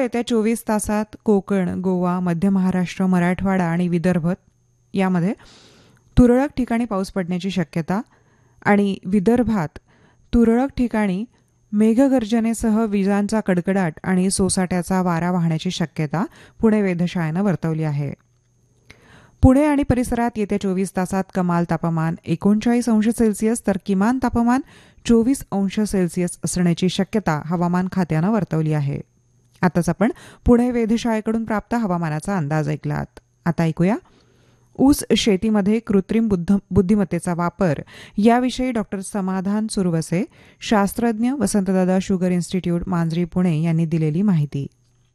येत्या 24 तासात कोकण, गोवा, मध्य महाराष्ट्र, मराठवाडा आणि विदर्भ यामध्ये तुरळक ठिकाणी पाऊस पडण्याची शक्यता आणि विदर्भात तुरळक ठिकाणी मेघगर्जनेसह विजांचा कडकडाट आणि सोसाट्याचा वारा वाहण्याची शक्यता पुणे वेधशाळेनं वर्तवली आहे. पुणे आणि परिसरात येत्या 24 तासात कमाल तापमान 39 अंश सेल्सिअस तर किमान तापमान 24 अंश सेल्सिअस असण्याची शक्यता हवामान खात्यानं वर्तवली आहे. आताच आपण पुणे वेधशाळेकडून प्राप्त हवामानाचा अंदाज ऐकलात. आता ऐकूया ऊस शेतीमध्ये कृत्रिम बुद्धिमत्तेचा वापर याविषयी डॉक्टर समाधान सुरवसे, शास्त्रज्ञ, वसंतदादा शुगर इन्स्टिट्यूट, मांजरी, पुणे यांनी दिलेली माहिती.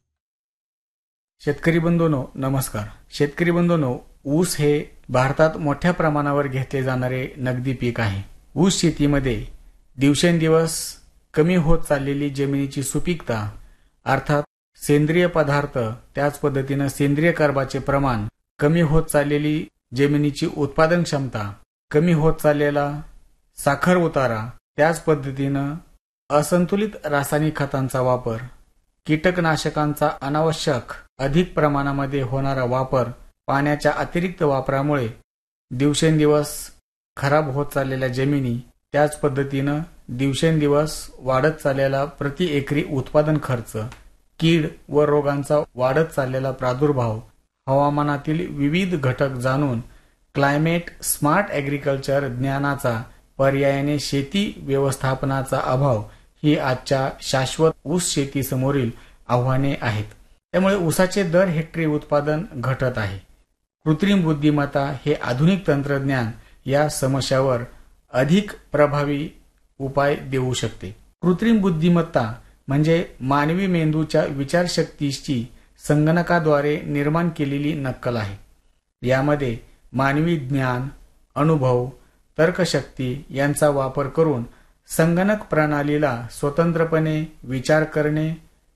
शेतकरी बंधूंनो नमस्कार. शेतकरी बंधूंनो, ऊस हे भारतात मोठ्या प्रमाणावर घेतले जाणारे नगदी पीक आहे. ऊस शेतीमध्ये दिवसेंदिवस कमी होत चाललेली जमिनीची सुपीकता अर्थात सेंद्रिय पदार्थ, त्याच पद्धतीनं सेंद्रिय कर्बाचे प्रमाण, कमी होत चाललेली जमिनीची उत्पादन क्षमता, कमी होत चाललेला साखर उतारा, त्याच पद्धतीनं असंतुलित रासायनिक खतांचा वापर, कीटकनाशकांचा अनावश्यक अधिक प्रमाणामध्ये होणारा वापर, पाण्याच्या अतिरिक्त वापरामुळे दिवसेंदिवस खराब होत चाललेल्या जमिनी, त्याच पद्धतीनं दिवसेंदिवस वाढत चाललेला प्रति एकरी उत्पादन खर्च, कीड व रोगांचा वाढत चाललेला प्रादुर्भाव, हवामानातील विविध घटक जाणून क्लायमेट स्मार्ट ॲग्रिकल्चर ज्ञानाचा पर्यायाने शेती व्यवस्थापनाचा अभाव ही आजच्या शाश्वत ऊस शेतीसमोरील आव्हाने आहेत. त्यामुळे ऊसाचे दर हेक्टरी उत्पादन घटत आहे. कृत्रिम बुद्धिमत्ता हे आधुनिक तंत्रज्ञान या समस्यावर अधिक प्रभावी उपाय देऊ शकते. कृत्रिम बुद्धिमत्ता म्हणजे मानवी मेंदूच्या विचारशक्तीची संगणकाद्वारे निर्माण केलेली नक्कल आहे. यामध्ये मानवी ज्ञान, अनुभव, तर्कशक्ती यांचा वापर करून संगणक प्रणालीला स्वतंत्रपणे विचार करणे,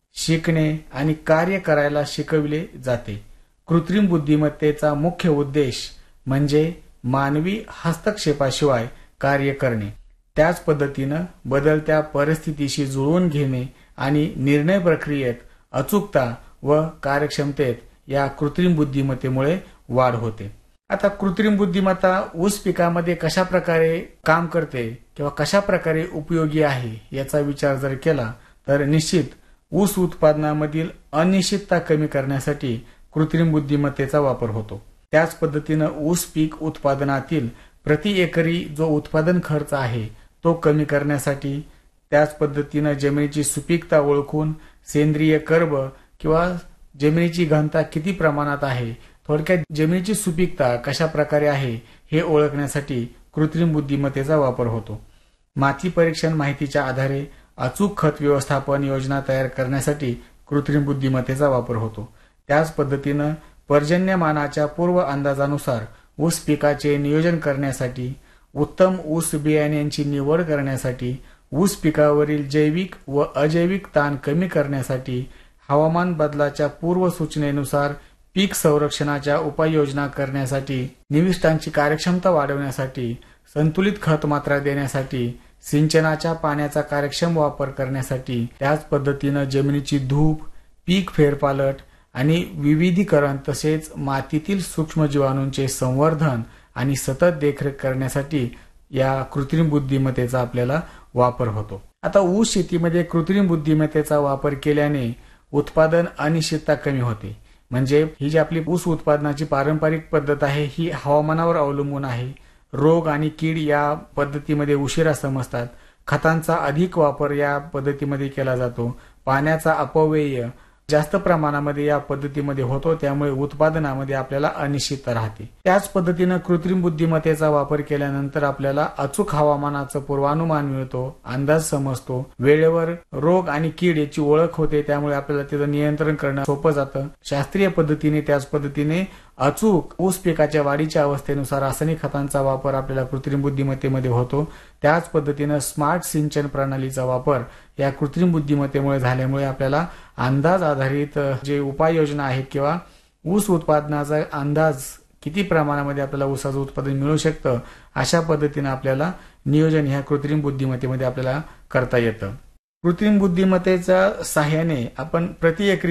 शिकणे आणि कार्य करायला शिकविले जाते. कृत्रिम बुद्धिमत्तेचा मुख्य उद्देश म्हणजे मानवी हस्तक्षेपाशिवाय कार्य करणे, त्याच पद्धतीनं बदलत्या परिस्थितीशी जुळवून घेणे आणि निर्णय प्रक्रियेत अचूकता व कार्यक्षमतेत या कृत्रिम बुद्धिमत्तेमुळे वाढ होते. आता कृत्रिम बुद्धिमत्ता ऊस पिकामध्ये कशा प्रकारे काम करते किंवा कशा प्रकारे उपयोगी आहे याचा विचार जर केला तर निश्चित ऊस उत्पादनामधील अनिश्चितता कमी करण्यासाठी कृत्रिम बुद्धिमत्तेचा वापर होतो. त्याच पद्धतीनं ऊस पीक उत्पादनातील प्रति एकरी जो उत्पादन खर्च आहे तो कमी करण्यासाठी, त्याच पद्धतीनं जमिनीची सुपीकता ओळखून सेंद्रिय कर्ब किंवा जमिनीची घनता किती प्रमाणात आहे, थोडक्यात जमिनीची सुपीकता कशा प्रकारे आहे हे ओळखण्यासाठी कृत्रिम बुद्धिमत्तेचा वापर होतो. माती परीक्षण माहितीच्या आधारे अचूक खत व्यवस्थापन योजना तयार करण्यासाठी कृत्रिम बुद्धिमत्तेचा वापर होतो. त्याच पद्धतीनं पर्जन्यमानाच्या पूर्व अंदाजानुसार ऊस पिकाचे नियोजन करण्यासाठी, उत्तम ऊस बियाण्यांची निवड करण्यासाठी, ऊस पिकावरील जैविक व अजैविक ताण कमी करण्यासाठी, हवामान बदलाच्या पूर्व सूचनेनुसार पीक संरक्षणाच्या उपाययोजना करण्यासाठी, निविष्ठांची कार्यक्षमता वाढवण्यासाठी, संतुलित खत मात्रा देण्यासाठी, सिंचनाच्या पाण्याचा कार्यक्षम वापर करण्यासाठी, त्याच पद्धतीनं जमिनीची धूप, पीक फेरपालट आणि विविधीकरण तसेच मातीतील सूक्ष्मजीवाणूंचे संवर्धन आणि सतत देखरेख करण्यासाठी या कृत्रिम बुद्धिमत्तेचा आपल्याला वापर होतो. आता ऊस शेतीमध्ये कृत्रिम बुद्धिमत्तेचा वापर केल्याने उत्पादन अनिश्चितता कमी होते. म्हणजे ही जी आपली ऊस उत्पादनाची पारंपरिक पद्धत आहे ही हवामानावर अवलंबून आहे. रोग आणि कीड या पद्धतीमध्ये उशिरा समजतात. खतांचा अधिक वापर या पद्धतीमध्ये केला जातो. पाण्याचा अपव्यय जास्त प्रमाणामध्ये या पद्धतीमध्ये होतो, त्यामुळे उत्पादनामध्ये आपल्याला अनिश्चितता राहते. त्याच पद्धतीनं कृत्रिम बुद्धिमत्तेचा वापर केल्यानंतर आपल्याला अचूक हवामानाचं पूर्वानुमान मिळतो, अंदाज समजतो, वेळेवर रोग आणि कीड याची ओळख होते, त्यामुळे आपल्याला त्याचं नियंत्रण करणं सोपं जातं. शास्त्रीय पद्धतीने त्याच पद्धतीने अचूक ऊस पिकाच्या वाढीच्या अवस्थेनुसार रासायनिक खतांचा वापर आपल्याला कृत्रिम बुद्धिमत्तेमध्ये होतो. त्याच पद्धतीनं स्मार्ट सिंचन प्रणालीचा वापर या कृत्रिम बुद्धिमत्तेमुळे झाल्यामुळे आपल्याला अंदाज आधारित जे उपाययोजना आहेत किंवा ऊस उत्पादनाचा अंदाज किती प्रमाणामध्ये आपल्याला ऊसाचं उत्पादन मिळू शकतं अशा पद्धतीने आपल्याला नियोजन ह्या कृत्रिम बुद्धिमत्तेमध्ये आपल्याला करता येतं. कृत्रिम बुद्धिमत्तेच्या सहाय्याने आपण प्रति एकरी